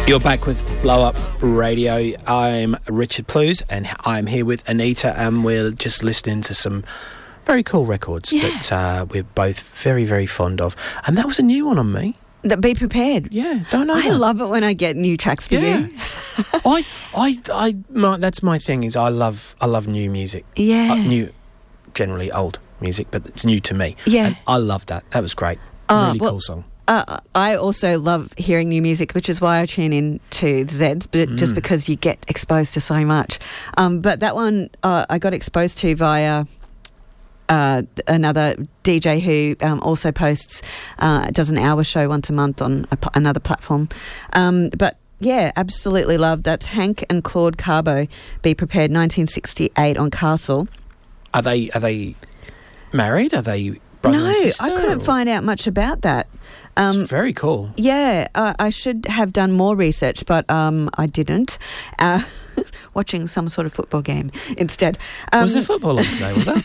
You're back with Blow Up Radio. I'm Richard Plews and I'm here with Anita, and we're just listening to some very cool records that we're both very, very fond of. And that was a new one on me. Be prepared. Yeah, don't know. I love it when I get new tracks for you. That's my thing. Is I love new music. Yeah, new, generally old music, but it's new to me. Yeah, and I love that. That was great. Really cool song. I also love hearing new music, which is why I tune in to the Zeds, but just because you get exposed to so much. But that one I got exposed to via another DJ who also posts, does an hour show once a month on another platform. But yeah, absolutely love. That's Hank and Claude Carbo. Be Prepared, 1968 on Castle. Are they married? Are they brother and sister? No, I couldn't find out much about that. It's very cool. Yeah, I should have done more research, but I didn't. Watching some sort of football game instead. Was there football on today, was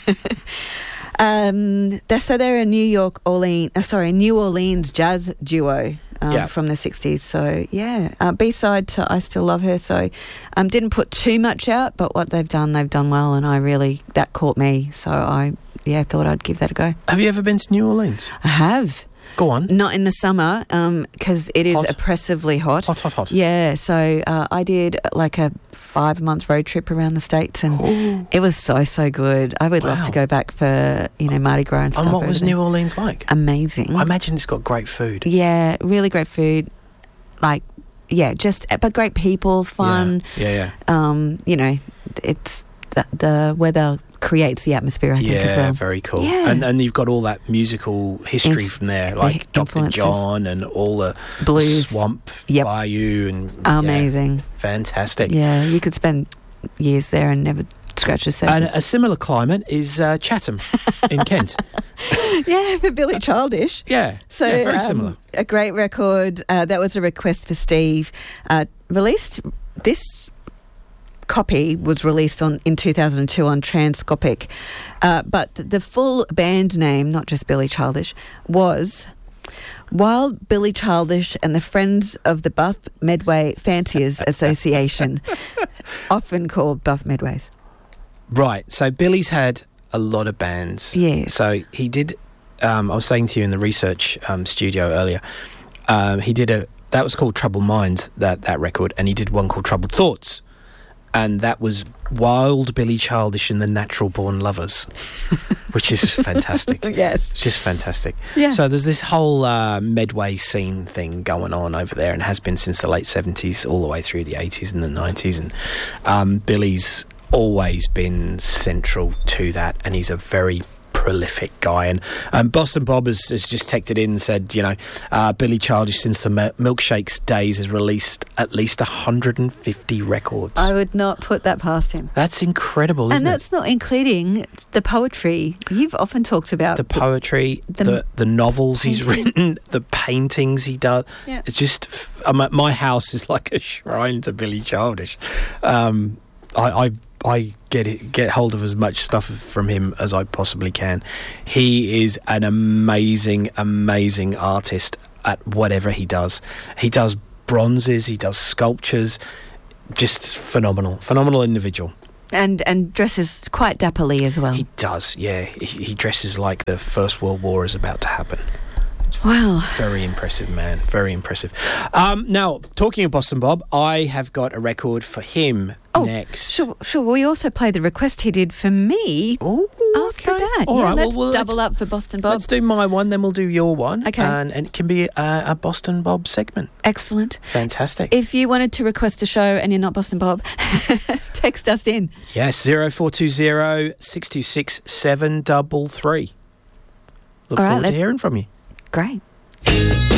there? So they're a New Orleans jazz duo from the 60s. So, yeah. B-side to I Still Love Her. So didn't put too much out, but what they've done well, and that caught me. So I thought I'd give that a go. Have you ever been to New Orleans? I have. Go on. Not in the summer, because it is oppressively hot. Hot. Yeah, so I did like a 5-month road trip around the States, and it was so good. I would love to go back for, Mardi Gras and stuff. And what was New Orleans like? Amazing. I imagine it's got great food. Yeah, really great food. But great people, fun. Yeah. It's the weather creates the atmosphere, I think, as well. Yeah, very cool. Yeah. And you've got all that musical history from there, like Dr. John and all the blues, Swamp, Bayou, and amazing. Fantastic. Yeah, you could spend years there and never scratch the surface. And a similar climate is Chatham in Kent. Yeah, for Billy Childish. Yeah, so very similar. A great record. That was a request for Steve. Released this copy was released in 2002 on Transcopic, but the full band name, not just Billy Childish, was Wild Billy Childish and the Friends of the Buff Medway Fanciers Association, often called Buff Medways. Right, so Billy's had a lot of bands. Yes. So he did, I was saying to you in the research studio earlier, he did that was called Troubled Mind, that record, and he did one called Troubled Thoughts. And that was Wild Billy Childish and the Natural Born Lovers, which is fantastic. Yes. It's just fantastic. Yeah. So there's this whole Medway scene thing going on over there, and has been since the late 70s all the way through the 80s and the 90s. And Billy's always been central to that, and he's a very prolific guy. And Boston Bob has just texted in and said, Billy Childish since the Milkshakes days has released at least 150 records. I would not put that past him. That's incredible, isn't it? And that's not including the poetry. You've often talked about the poetry, the novels he's written, the paintings he does. Yeah. It's just, my house is like a shrine to Billy Childish. I get hold of as much stuff from him as I possibly can. He is an amazing artist at whatever he does. He does bronzes, he does sculptures, just phenomenal individual. And dresses quite dapperly as well. He does, yeah. He dresses like the First World War is about to happen. Wow. Very impressive, man. Very impressive. Now, talking of Boston Bob, I have got a record for him next. Sure. We also played the request he did for me after that. All right, let's double up for Boston Bob. Let's do my one, then we'll do your one. Okay. And it can be a Boston Bob segment. Excellent. Fantastic. If you wanted to request a show and you're not Boston Bob, text us in. Yes, 0420 626 733. Look forward to hearing from you. Great.